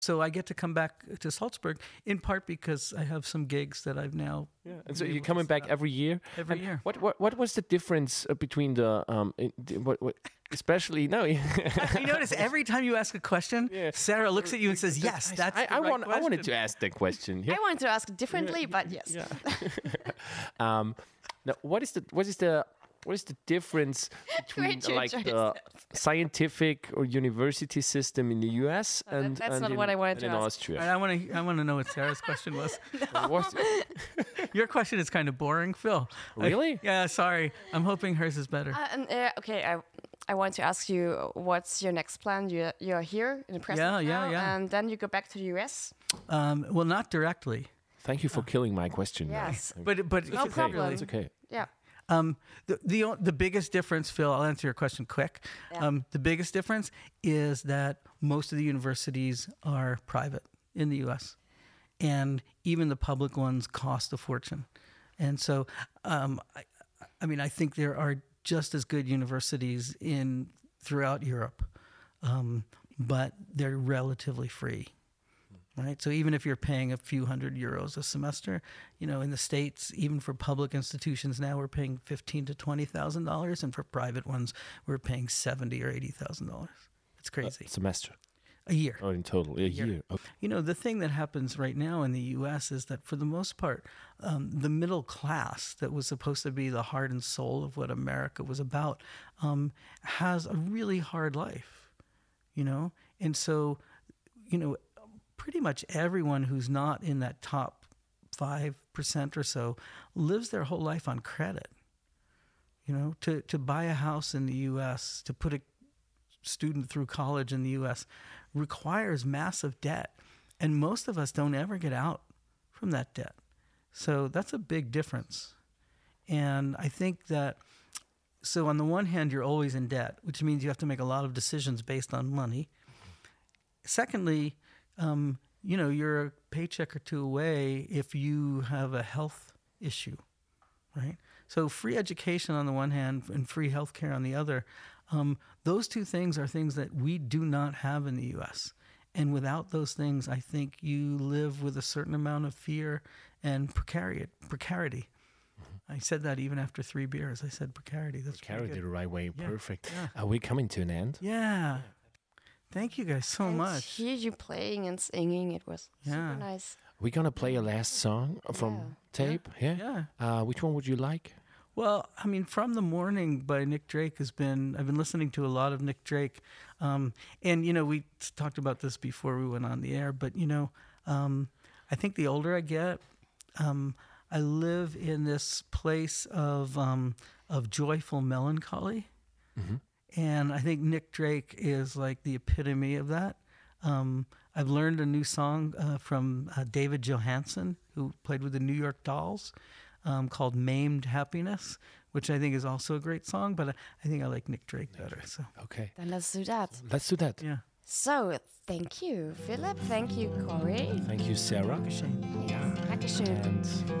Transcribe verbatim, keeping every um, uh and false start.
So I get to come back to Salzburg in part because I have some gigs that I've now. Yeah, and so you're coming back every year. Every and year. What what what was the difference uh, between the um, in, the- what what especially no? You notice every time you ask a question, Yeah. Sarah looks at you and says, "Yes, that's I, the I right want I wanted to question." ask that question. Yeah. I want to ask differently, but yes. Yeah. um, now, what is the what is the what is the difference between Wait, you like enjoy the yourself. scientific or university system in the U S Oh, that- and that's and not in, what I wanted and to in ask. Austria? I want to. I want to know what Sarah's question was. What's- Your question is kind of boring, Phil. I- Really? yeah. Sorry. I'm hoping hers is better. Uh, and, uh, okay, I, I want to ask you, what's your next plan? You're, you're here in the present Yeah, yeah, now, yeah. and then you go back to the U S? Um, well, not directly, Thank you for killing my question. man. Yes. but but No it's problem. It's okay. Yeah. Um, the, the o- the biggest difference, Phil, I'll answer your question quick. Yeah. Um, the biggest difference is that most of the universities are private in the U S, and even the public ones cost a fortune. And so, um, I, I mean, I think there are just as good universities in throughout Europe, um, but they're relatively free. Right. So even if you're paying a few hundred euros a semester, you know, in the States, even for public institutions now, we're paying fifteen to twenty thousand dollars, and for private ones, we're paying seventy or eighty thousand dollars. It's crazy. Semester. A year. Oh, in total, a year. Okay. You know, the thing that happens right now in the U S is that for the most part, um, the middle class that was supposed to be the heart and soul of what America was about um, has a really hard life, you know? And so, you know, pretty much everyone who's not in that top five percent or so lives their whole life on credit. You know, to, to buy a house in the U S, to put a student through college in the U S requires massive debt. And most of us don't ever get out from that debt. So that's a big difference. And I think that, so on the one hand, you're always in debt, which means you have to make a lot of decisions based on money. Secondly, um, you know, you're a paycheck or two away if you have a health issue, right? So free education on the one hand and free healthcare on the other, um, those two things are things that we do not have in the U S. And without those things, I think you live with a certain amount of fear and precari- precarity. I said that even after three beers. I said precarity. That's pretty Carried it good. the right way. Yeah. Perfect. Yeah. Are we coming to an end? Yeah. Thank you guys so and much. hear you playing and singing. It was Yeah. super nice. We're gonna play a last song from Yeah. tape. Yeah. Yeah. Uh, which one would you like? Well, I mean, From the Morning by Nick Drake has been, I've been listening to a lot of Nick Drake. Um, and, you know, we talked about this before we went on the air, but, you know, um, I think the older I get, um, I live in this place of, um, of joyful melancholy. Mm-hmm. And I think Nick Drake is like the epitome of that. Um, I've learned a new song uh, from uh, David Johansen, who played with the New York Dolls, um, called Maimed Happiness, which I think is also a great song, but I, I think I like Nick Drake better. So, Okay. Then let's do that. Let's do that. yeah. So, thank you, Philip. Thank you, Corey. Thank you, Sarah. Shame. Yes. Dankeschön. And